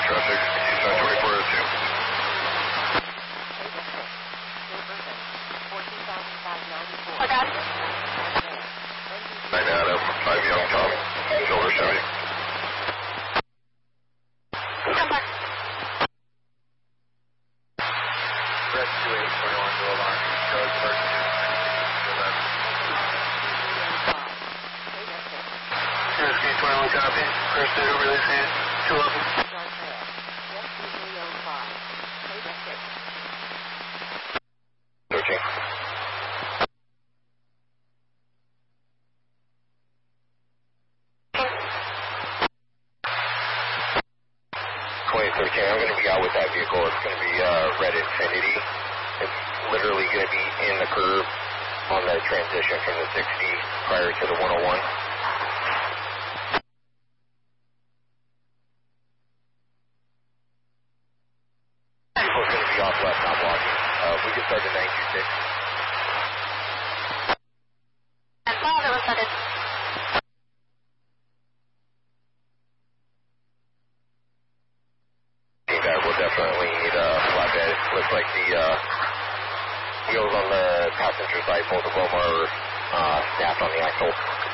traffic, Houston 2402. Okay. 9 Adam, 5 Young Tom, Silver Chevy. Come back. Red 2821 to alarm, code 32. Rescue 21 copy, first data release 211. 13. I'm going to be out with that vehicle. It's going to be Red Infinity. It's literally going to be in the curve on the transition from the 60 prior to the 101. Vehicle's going to be off left, not blocking. We can start at 926. And father was started. We'll definitely need a flatbed. Looks like the wheels on the passenger side, both of them are snapped on the axle.